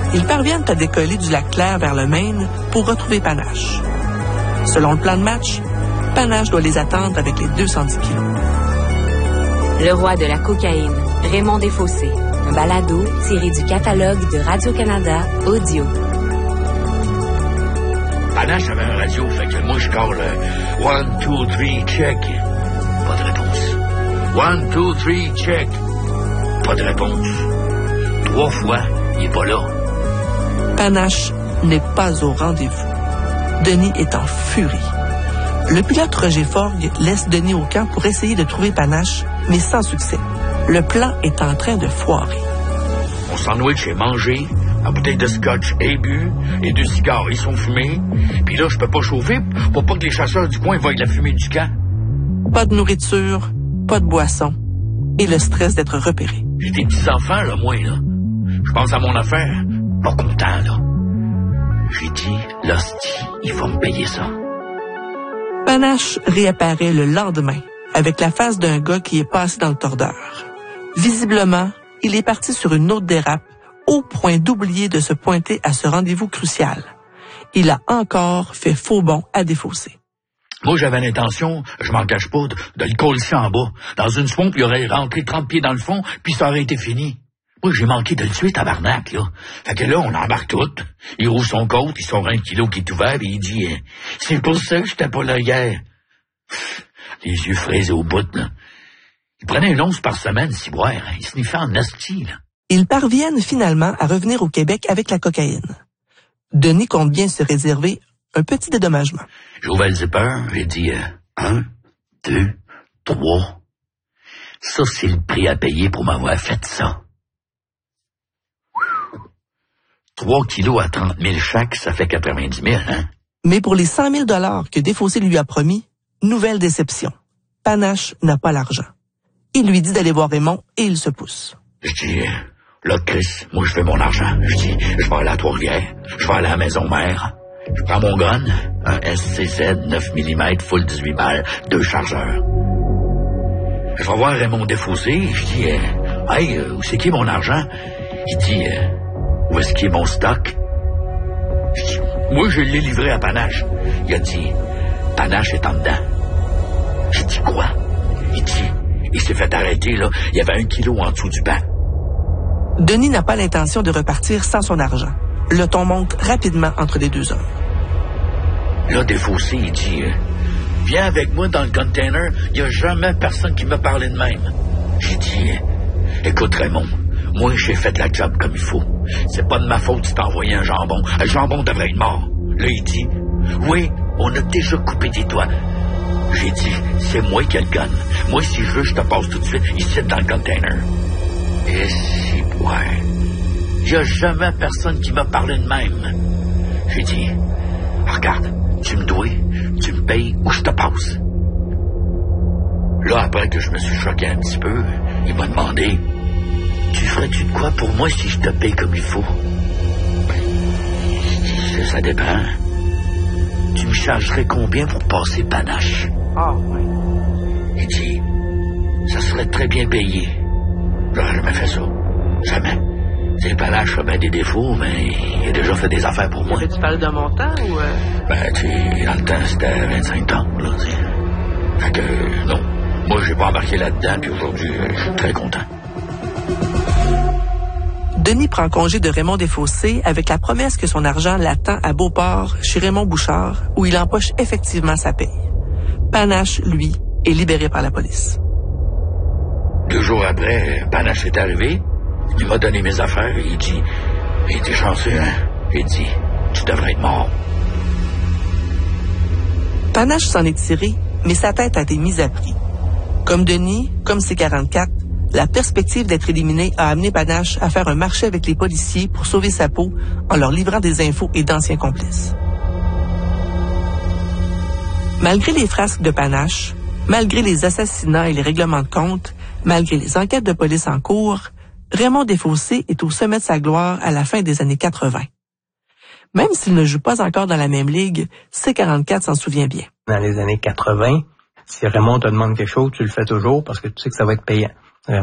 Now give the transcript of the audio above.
Ils parviennent à décoller du lac Clair vers le Maine pour retrouver Panache. Selon le plan de match, Panache doit les attendre avec les 210 kilos. Le roi de la cocaïne, Raymond Desfossés. Un balado tiré du catalogue de Radio-Canada Audio. Panache avait un radio, fait que moi je colle 1, 2, 3, check. Pas de réponse. 1, 2, 3, check. Pas de réponse. 3 fois, il est pas là. Panache n'est pas au rendez-vous. Denis est en furie. Le pilote Roger Forgue laisse Denis au camp pour essayer de trouver Panache, mais sans succès. Le plan est en train de foirer. Mon sandwich est mangé, la bouteille de scotch est bu, les 2 cigares, ils sont fumés. Puis là, je peux pas chauffer pour pas que les chasseurs du coin voient la fumée du camp. Pas de nourriture, pas de boisson, et le stress d'être repéré. J'ai des petits-enfants, là, moi, là. Je pense à mon affaire. Pas content, là. J'ai dit, l'hostie, il faut me payer ça. Panache réapparaît le lendemain, avec la face d'un gars qui est passé dans le tordeur. Visiblement, il est parti sur une autre dérape, au point d'oublier de se pointer à ce rendez-vous crucial. Il a encore fait faux bond à Desfossés. Moi, j'avais l'intention, je m'en cache pas, de le coller en bas. Dans une swamp, il aurait rentré 30 pieds dans le fond, puis ça aurait été fini. Moi, j'ai manqué de le tuer, tabarnak, là. Fait que là, on embarque tout. Il rouvre son côte, il sort 1 kilo qui est ouvert, et il dit « C'est pour ça que j'étais pas là hier. » Les yeux fraisés au bout, là. Il prenait une once par semaine, ciboire. Hein. Il sniffait en hostie, là. Ils parviennent finalement à revenir au Québec avec la cocaïne. Denis compte bien se réserver un petit dédommagement. J'ai ouvert le zipper, j'ai dit 1, 2, 3. Ça, c'est le prix à payer pour m'avoir fait ça. 3 kilos à 30 000 chaque, ça fait 90 000, hein? Mais pour les 100 000 $ que Desfossés lui a promis, nouvelle déception. Panache n'a pas l'argent. Il lui dit d'aller voir Raymond et il se pousse. Je dis, là, Chris, moi, je fais mon argent. Je dis, je vais aller à Trois-Rivières, je vais aller à la maison mère. Je prends mon gun, un SCZ 9 mm, full 18 balles, 2 chargeurs. Je vais voir Raymond Desfossés, je dis, hey, où c'est qui est mon argent? Il dit, où est-ce qui est mon stock? Je dis, moi, je l'ai livré à Panache. Il a dit, Panache est en dedans. J'ai dit, quoi? Il dit, il s'est fait arrêter, là. Il y avait 1 kilo en dessous du banc. Denis n'a pas l'intention de repartir sans son argent. Le ton monte rapidement entre les deux hommes. Là, Desfossés, il dit, viens avec moi dans le container. Il n'y a jamais personne qui m'a parlé de même. J'ai dit, écoute, Raymond, moi, j'ai fait la job comme il faut. C'est pas de ma faute si t'as envoyé un jambon. Un jambon devrait être mort. Là, il dit, oui, on a déjà coupé des doigts. J'ai dit, c'est moi qui ai le gun. Moi, si je veux, je te passe tout de suite ici dans le container. Et si, ouais. Il n'y a jamais personne qui m'a parlé de même. J'ai dit, regarde, tu me dois, tu me payes ou je te passe. Là, après que je me suis choqué un petit peu, il m'a demandé, tu ferais-tu de quoi pour moi si je te paye comme il faut? Je dis, ça dépend. Tu me chargerais combien pour passer Panache? Ah, ouais. Il dit, ça serait très bien payé. J'aurais jamais fait ça. Jamais. C'est Panache a bien des défauts, mais il a déjà fait des affaires pour moi. Tu parles de montant ou... Ben, tu sais, dans le temps, c'était 25 tonnes, là, tu sais. Fait que, non. Moi, j'ai pas embarqué là-dedans, puis aujourd'hui, je suis très content. Denis prend congé de Raymond Desfossés avec la promesse que son argent l'attend à Beauport, chez Raymond Bouchard, où il empoche effectivement sa paye. Panache, lui, est libéré par la police. 2 jours après, Panache est arrivé. Il m'a donné mes affaires et il dit, « T'es chanceux, hein? » Il dit, « Tu devrais être mort. » Panache s'en est tiré, mais sa tête a été mise à prix. Comme Denis, comme C-44, la perspective d'être éliminé a amené Panache à faire un marché avec les policiers pour sauver sa peau en leur livrant des infos et d'anciens complices. Malgré les frasques de Panache, malgré les assassinats et les règlements de compte, malgré les enquêtes de police en cours, Raymond Desfossés est au sommet de sa gloire à la fin des années 80. Même s'il ne joue pas encore dans la même ligue, C-44 s'en souvient bien. Dans les années 80, si Raymond te demande quelque chose, tu le fais toujours parce que tu sais que ça va être payant.